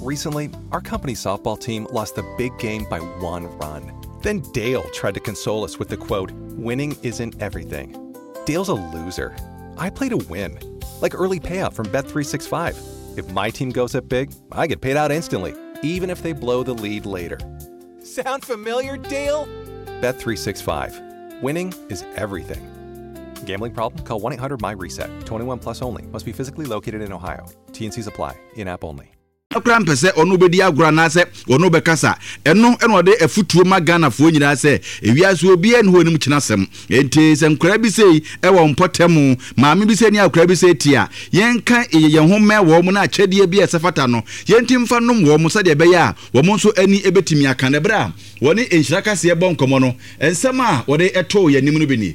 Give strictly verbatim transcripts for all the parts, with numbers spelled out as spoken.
Recently, our company softball team lost the big game by one run. Then Dale tried to console us with the quote, "Winning isn't everything." Dale's a loser. I play to win. Like early payout from Bet three sixty-five. If my team goes up big, I get paid out instantly, even if they blow the lead later. Sound familiar, Dale? Bet three sixty-five. Winning is everything. Gambling problem? Call one eight hundred M Y reset. twenty-one plus only. Must be physically located in Ohio. T N Cs apply. In-app only. Akran pese onu bedi agura na se onu bekasa eno eno de afutuo magana fo nyina se ewiase obi en ho nim kinasem enti se nkura bi sei e wo mpotemu maame bi sei ni akura bi sei tia yenka ye ho me wo mu na achede bi esefata no yenti mfa nom wo mu se de be ya wo mu nso ani ebetimi aka na bra woni enhiraka se bon komo no ensem a wo de eto yanim no bi ni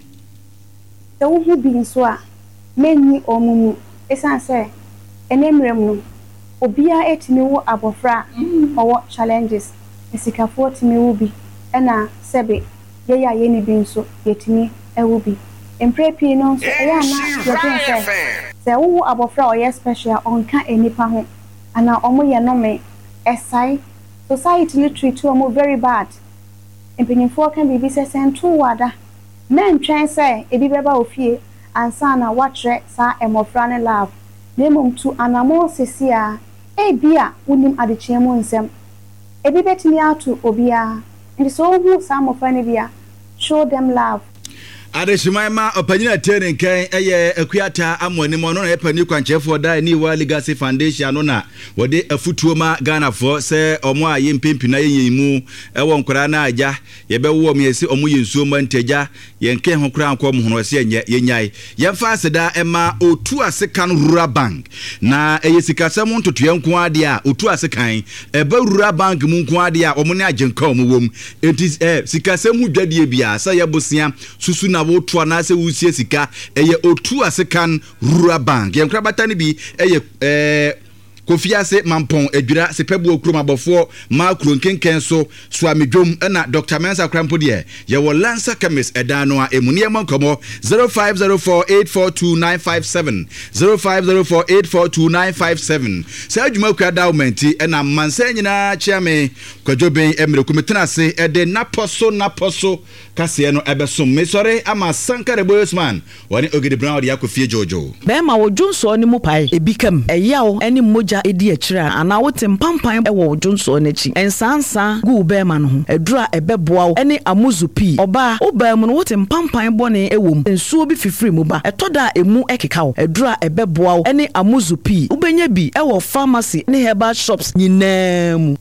se wo hu bi nso a menni omumu esan se enemrem no obia etimi wo abofra owo challenges esikafo timi wo bi ena sebe ye ya ye ni bi nso yetimi ewo bi emprepi no nso e ya na yotense se wo abofra oye special onka enipa ho ana omo ye no me esai society literally to omo very bad empenyefo kan bibi se sentu wada men twen se ebi beba ofie ansa na watre sa emofra ne love nemum tu anamo sesia ebia unim adechemu nsem ebi betimi atu obia and so who some of any bia show them love Adeshimaima opanyina tene nkan eye akuata amoni mo no na epani kwanchefo da ni wa legacy foundation no na wode afutuo ma Ghana fo se omo aye mpempi na yeyimu ewo nkora na aja ye be wo miesi omo yensuo ma ntaja yenke ho kora anko mo hono se yenye yenyai yemfa aseda ema otu asekan rural bank na eye sikasem ntoto yenko ade a otu asekan ebe rural bank mu nko ade a omo ne agenka omo wom enti eh sikasem hu dwadie bia sa yebosia susu na wotu anase wusie sika eye otu asekan rural bank yenkra batani bi eye eh Kofiase Mampon edwira sepebu okroma bofo ma kro nkenken so swamedwom na Doctor Mensa Krampo de ye wo Lancer Chemist edano a emunie monkomo zero five zero four eight four two nine five seven zero five zero four eight four two nine five seven sa adwuma kwa daumenti na mansa nyina chiame kwadwoben emre kumetenase ede naposo naposo kase no ebesom mesore ama Sankare Boysman woni Ogidi Brown de akofie Jojo be ma wo dwonso ni mu pai ebikam eyawo eni moja edi akira ana wote mpampan e wo dwonso n'achi ensansa gu bema no ho edura ebeboa ene amuzu pi oba obam no wote mpampan bone ewom ensuo bi fifiri mu ba etoda emu ekeka wo edura ebeboa ene amuzu pi ubenya bi e wo pharmacy ne herbal shops nyinam.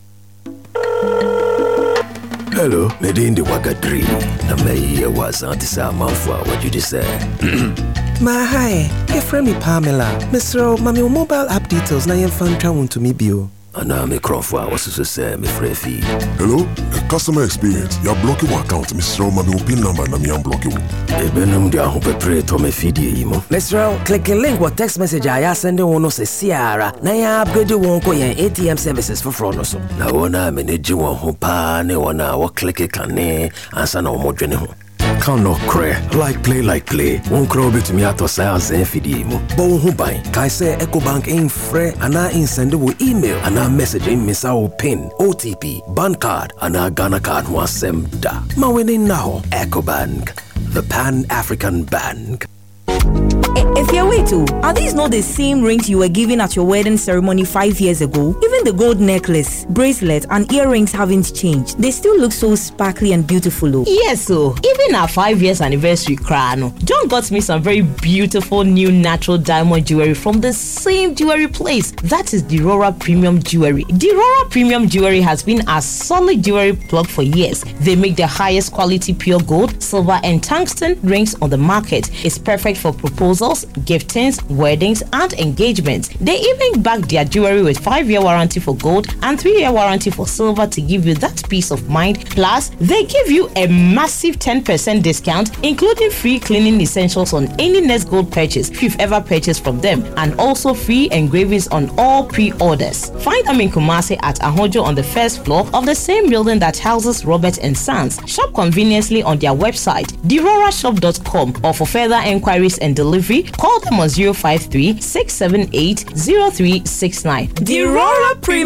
Hello, Medindi Wagadri. Na me was antisa manfwa what you just said. Ma hi, your friend me Pamela. Mister Mami mobile app details na yen fan travel to me bio. Ana me Crawford was to say me free. Hello, the customer experience. You're blocking my account, Mister Mami pin number na me unblock you. E benum dia ho pepre to me feed imo. Mister click a link what text message I send one no say Ciara. Na ya upgrade won ko yen A T M services for front no so. Na wona manage won ho pa ne wona wo click kan ne ansa na wo dwene ho. Can't no cray, like play, like play. Won't crow bit me out of sales and fidimo. Bon who buy, Kai say EcoBank ain't free, and I in send a email, and I messaging Miss our pin, O T P, bank card, and I Ghana card was sem da. Ma winning now, EcoBank, the Pan African Bank. If you're way too, are these not the same rings you were given at your wedding ceremony five years ago? Even the gold necklace, bracelet, and earrings haven't changed. They still look so sparkly and beautiful. Though. Yes, so even our five years anniversary crown, John got me some very beautiful new natural diamond jewelry from the same jewelry place. That is Dirora Premium Jewelry. Dirora Premium Jewelry has been a solid jewelry plug for years. They make the highest quality pure gold, silver, and tungsten rings on the market. It's perfect for proposals, giftings, weddings, and engagements. They even back their jewelry with five-year warranty for gold and three-year warranty for silver to give you that peace of mind. Plus, they give you a massive ten percent discount, including free cleaning essentials on any Next Gold purchase if you've ever purchased from them, and also free engravings on all pre-orders. Find them in Kumasi at Ahojo on the first floor of the same building that houses Robert and Sons. Shop conveniently on their website, dirora shop dot com, or for further enquiries and delivery, call them on zero five three, six seven eight, zero three six nine. Dirora Premium